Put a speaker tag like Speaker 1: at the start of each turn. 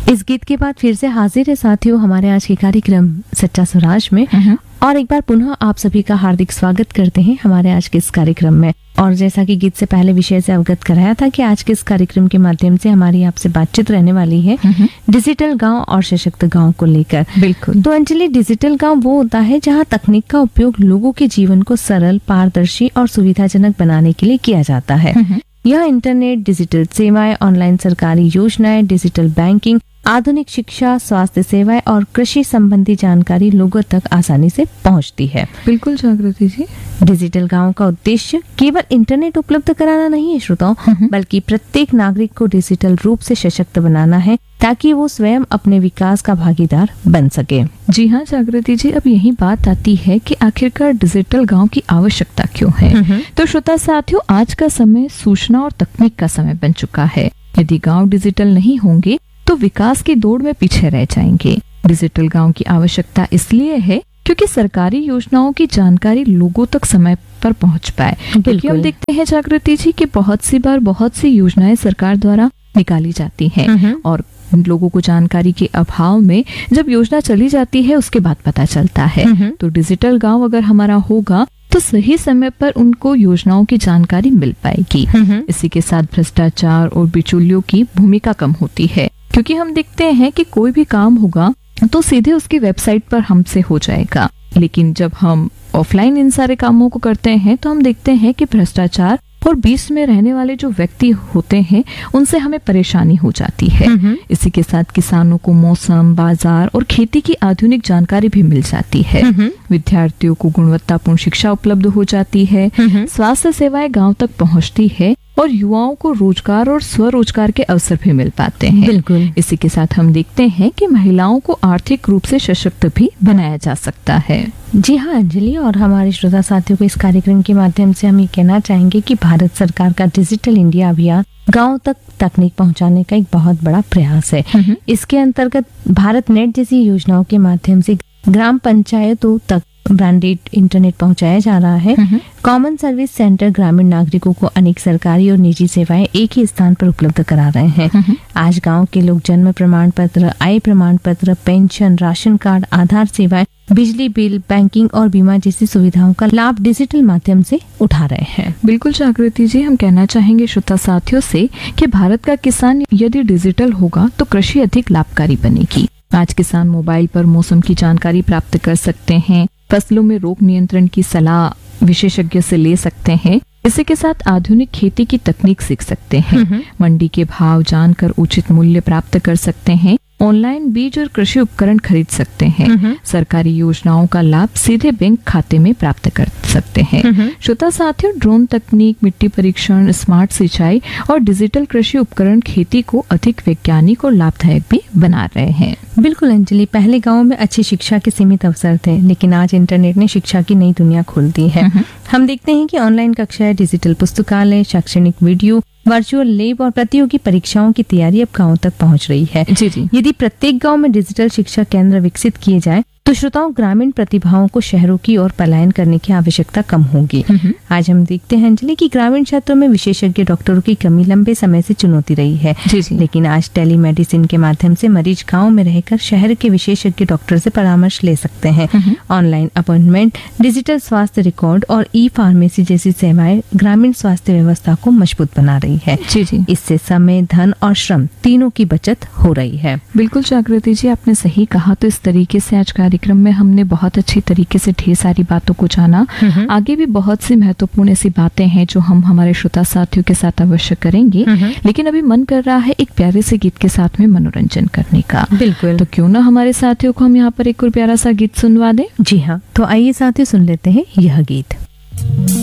Speaker 1: इस गीत के बाद फिर से हाजिर है साथियों हमारे आज के कार्यक्रम सच्चा स्वराज में। और एक बार पुनः आप सभी का हार्दिक स्वागत करते हैं हमारे आज के इस कार्यक्रम में। और जैसा कि गीत से पहले विषय से अवगत कराया था कि आज के इस कार्यक्रम के माध्यम से हमारी आपसे बातचीत रहने वाली है डिजिटल गांव और सशक्त गांव को लेकर।
Speaker 2: बिल्कुल।
Speaker 1: तो अंजलि, डिजिटल गांव वो होता है जहां तकनीक का उपयोग लोगों के जीवन को सरल, पारदर्शी और सुविधाजनक बनाने के लिए किया जाता है। यह इंटरनेट, डिजिटल सेवाएं, ऑनलाइन सरकारी योजनाएं, डिजिटल बैंकिंग, आधुनिक शिक्षा, स्वास्थ्य सेवाएं और कृषि संबंधी जानकारी लोगों तक आसानी से पहुंचती है।
Speaker 2: बिल्कुल जागृति जी।
Speaker 1: डिजिटल गांव का उद्देश्य केवल इंटरनेट उपलब्ध कराना नहीं है श्रोताओं, बल्कि प्रत्येक नागरिक को डिजिटल रूप से सशक्त बनाना है ताकि वो स्वयं अपने विकास का भागीदार बन सके।
Speaker 2: जी हाँ जागृति जी, अब यही बात आती है कि आखिरकार डिजिटल गांव की आवश्यकता क्यों है। तो श्रोता साथियों, आज का समय सूचना और तकनीक का समय बन चुका है। यदि गांव डिजिटल नहीं होंगे तो विकास की दौड़ में पीछे रह जाएंगे। डिजिटल गांव की आवश्यकता इसलिए है क्योंकि सरकारी योजनाओं की जानकारी लोगों तक समय पर पहुंच पाए। क्योंकि हम देखते हैं जागृति जी कि बहुत सी योजनाएं सरकार द्वारा निकाली जाती हैं और लोगों को जानकारी के अभाव में जब योजना चली जाती है उसके बाद पता चलता है। तो डिजिटल गांव अगर हमारा होगा तो सही समय पर उनको योजनाओं की जानकारी मिल पाएगी। इसी के साथ भ्रष्टाचार और बिचौलियों की भूमिका कम होती है, क्योंकि हम देखते हैं कि कोई भी काम होगा तो सीधे उसकी वेबसाइट पर हमसे हो जाएगा। लेकिन जब हम ऑफलाइन इन सारे कामों को करते हैं तो हम देखते हैं कि भ्रष्टाचार और बीच में रहने वाले जो व्यक्ति होते हैं उनसे हमें परेशानी हो जाती है। इसी के साथ किसानों को मौसम, बाजार और खेती की आधुनिक जानकारी भी मिल जाती है। विद्यार्थियों को गुणवत्तापूर्ण शिक्षा उपलब्ध हो जाती है। स्वास्थ्य सेवाएं गांव तक पहुंचती है और युवाओं को रोजगार और स्वरोजगार के अवसर भी मिल पाते हैं।
Speaker 1: बिल्कुल।
Speaker 2: इसी के साथ हम देखते हैं कि महिलाओं को आर्थिक रूप से सशक्त भी बनाया जा सकता है।
Speaker 1: जी हाँ अंजलि, और हमारे श्रोता साथियों को इस कार्यक्रम के माध्यम से हम ये कहना चाहेंगे कि भारत सरकार का डिजिटल इंडिया अभियान गांव तक तकनीक पहुंचाने का एक बहुत बड़ा प्रयास है। इसके अंतर्गत भारत नेट जैसी योजनाओं के माध्यम से ग्राम पंचायतों तक ब्रांडेड इंटरनेट पहुंचाया जा रहा है। कॉमन सर्विस सेंटर ग्रामीण नागरिकों को अनेक सरकारी और निजी सेवाएं एक ही स्थान पर उपलब्ध करा रहे हैं। आज गांव के लोग जन्म प्रमाण पत्र, आय प्रमाण पत्र, पेंशन, राशन कार्ड, आधार सेवाएं, बिजली बिल, बैंकिंग और बीमा जैसी सुविधाओं का लाभ डिजिटल माध्यम से उठा रहे हैं।
Speaker 2: बिल्कुल जागृति जी, हम कहना चाहेंगे श्रोता साथियों से कि भारत का किसान यदि डिजिटल होगा तो कृषि अधिक लाभकारी बनेगी। आज किसान मोबाइल पर मौसम की जानकारी प्राप्त कर सकते हैं, फसलों में रोग नियंत्रण की सलाह विशेषज्ञ से ले सकते हैं। इसी के साथ आधुनिक खेती की तकनीक सीख सकते हैं, मंडी के भाव जानकर उचित मूल्य प्राप्त कर सकते हैं, ऑनलाइन बीज और कृषि उपकरण खरीद सकते हैं, सरकारी योजनाओं का लाभ सीधे बैंक खाते में प्राप्त कर सकते हैं। श्रोता साथियों, ड्रोन तकनीक, मिट्टी परीक्षण, स्मार्ट सिंचाई और डिजिटल कृषि उपकरण खेती को अधिक वैज्ञानिक और लाभदायक भी बना रहे हैं।
Speaker 1: बिल्कुल अंजलि, पहले गांव में अच्छी शिक्षा के सीमित अवसर थे, लेकिन आज इंटरनेट ने शिक्षा की नई दुनिया खोल दी है। हम देखते हैं कि ऑनलाइन कक्षाएं, डिजिटल पुस्तकालय, शैक्षणिक वीडियो, वर्चुअल लैब और प्रतियोगी परीक्षाओं की तैयारी अब गाँव तक पहुंच रही है।
Speaker 2: जी।
Speaker 1: यदि प्रत्येक गांव में डिजिटल शिक्षा केंद्र विकसित किए जाए तो श्रोताओं, ग्रामीण प्रतिभाओं को शहरों की ओर पलायन करने की आवश्यकता कम होगी। आज हम देखते हैं अंजलि कि ग्रामीण क्षेत्रों में विशेषज्ञ डॉक्टरों की कमी लंबे समय से चुनौती रही है।
Speaker 2: जी।
Speaker 1: लेकिन आज टेलीमेडिसिन के माध्यम से मरीज गांव में रहकर शहर के विशेषज्ञ डॉक्टर से परामर्श ले सकते हैं। ऑनलाइन अपॉइंटमेंट, डिजिटल स्वास्थ्य रिकॉर्ड और ई फार्मेसी जैसी सेवाएं ग्रामीण स्वास्थ्य व्यवस्था को मजबूत बना रही है।
Speaker 2: जी।
Speaker 1: इससे समय, धन और श्रम तीनों की बचत हो रही है।
Speaker 2: बिल्कुल जागृति जी, आपने सही कहा। तो इस तरीके से आज कार्यक्रम में हमने बहुत अच्छी तरीके से ढेर सारी बातों को जाना। आगे भी बहुत सी महत्वपूर्ण ऐसी बातें हैं जो हम हमारे श्रोता साथियों के साथ अवश्य करेंगे। लेकिन अभी मन कर रहा है एक प्यारे से गीत के साथ में मनोरंजन करने का।
Speaker 1: बिल्कुल।
Speaker 2: तो क्यों ना हमारे साथियों को हम यहाँ पर एक और प्यारा सा गीत सुनवा दें।
Speaker 1: जी हाँ, तो आइए साथियों सुन लेते हैं यह गीत।